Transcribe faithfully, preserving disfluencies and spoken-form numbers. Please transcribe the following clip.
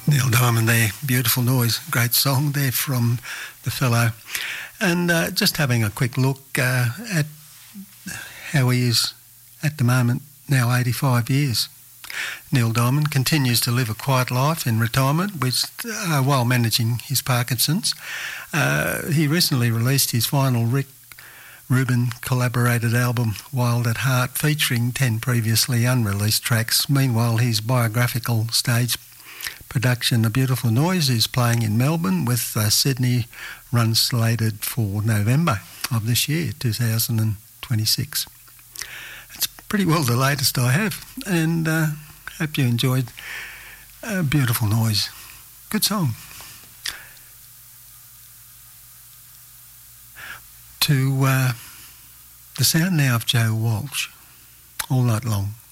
Neil Diamond there, Beautiful Noise, great song there from the fellow. And uh, just having a quick look uh, at how he is at the moment, now eighty-five years. Neil Diamond continues to live a quiet life in retirement which, uh, while managing his Parkinson's. Uh, he recently released his final Rick Rubin collaborated album Wild at Heart, featuring ten previously unreleased tracks. Meanwhile, his biographical stage production A Beautiful Noise is playing in Melbourne, with uh, Sydney run slated for November of this year, two thousand twenty-six. It's pretty well the latest I have, and uh, hope you enjoyed A Beautiful Noise. Good song. To uh, the sound now of Joe Walsh, All Night Long.